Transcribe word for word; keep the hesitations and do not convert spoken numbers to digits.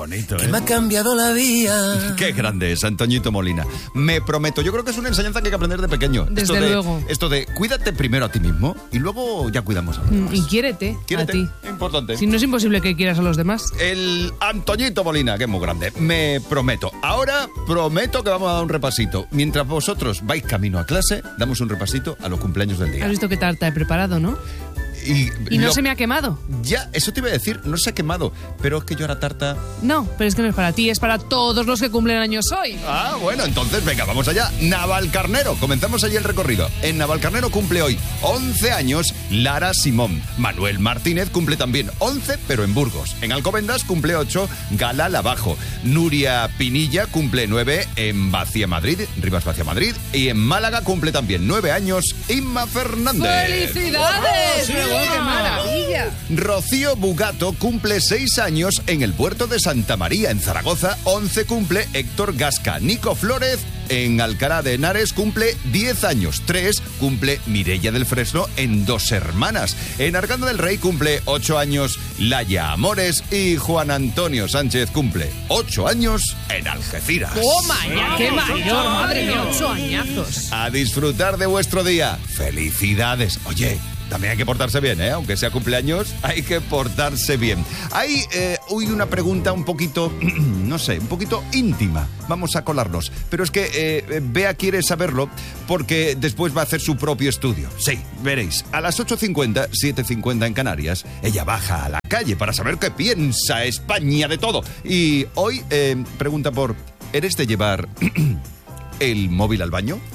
bonito, que ¿eh? me ha cambiado la vida. Qué grande es Antoñito Molina. Me prometo, yo creo que es una enseñanza que hay que aprender de pequeño. Desde esto de, luego. Esto de cuídate primero a ti mismo y luego ya cuidamos a los demás. Y quiérete, Quiérete, a ti. importante. Si no es imposible que quieras a los demás. El Antoñito Molina, que es muy grande. Me prometo. Ahora prometo que vamos a dar un repasito. Mientras vosotros vais camino a clase, damos un repasito a los cumpleaños del día. Has visto qué tarta he preparado, ¿no? Y, Y no lo- se me ha quemado. Ya, eso te iba a decir, no se ha quemado. Pero es que yo a la tarta... No, pero es que no es para ti, es para todos los que cumplen años hoy. Ah, bueno, entonces venga, vamos allá. Navalcarnero, comenzamos allí el recorrido. En Navalcarnero cumple hoy once años Lara Simón. Manuel Martínez cumple también once, pero en Burgos. En Alcobendas cumple ocho Gala Lavajo. Nuria Pinilla cumple nueve en Vacia Madrid, Rivas Vacia Madrid. Y en Málaga cumple también nueve años Inma Fernández. ¡Felicidades! ¡Qué maravilla! Rocío Bugato cumple seis años en el puerto de Santa María, en Zaragoza. once cumple Héctor Gasca. Nico Flórez en Alcalá de Henares cumple diez años. tres cumple Mireia del Fresno en Dos Hermanas. En Arganda del Rey cumple ocho años Laia Amores. Y Juan Antonio Sánchez cumple ocho años en Algeciras. ¡Toma ya! ¡Qué mayor! ¡Madre mía! ¡Ocho añazos! A disfrutar de vuestro día. ¡Felicidades! Oye, también hay que portarse bien, ¿eh? Aunque sea cumpleaños, hay que portarse bien. Hay eh, hoy una pregunta un poquito, no sé, un poquito íntima. Vamos a colarnos. Pero es que eh, Bea quiere saberlo porque después va a hacer su propio estudio. Sí, veréis. A las ocho cincuenta, siete cincuenta en Canarias, ella baja a la calle para saber qué piensa España de todo. Y hoy eh, pregunta por, ¿eres de llevar el móvil al baño?